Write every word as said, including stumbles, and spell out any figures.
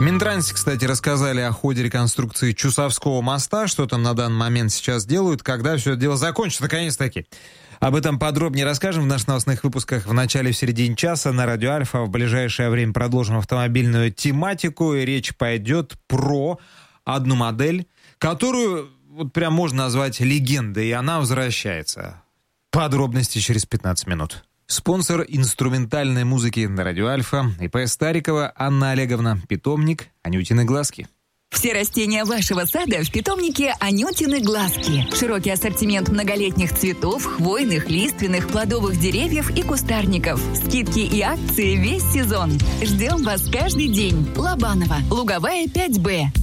Минтрансе, кстати, рассказали о ходе реконструкции Чусовского моста, что там на данный момент сейчас делают, когда все это дело закончится, наконец-таки. Об этом подробнее расскажем в наших новостных выпусках в начале и в середине часа на Радио Альфа. В ближайшее время продолжим автомобильную тематику, и речь пойдет про одну модель, которую вот прям можно назвать легендой, и она возвращается. Подробности через пятнадцать минут. Спонсор инструментальной музыки на Радио Альфа, ИП Старикова Анна Олеговна, питомник «Анютины глазки». Все растения вашего сада в питомнике «Анютины глазки». Широкий ассортимент многолетних цветов, хвойных, лиственных, плодовых деревьев и кустарников. Скидки и акции весь сезон. Ждем вас каждый день. Лобанова, Луговая, пять Б.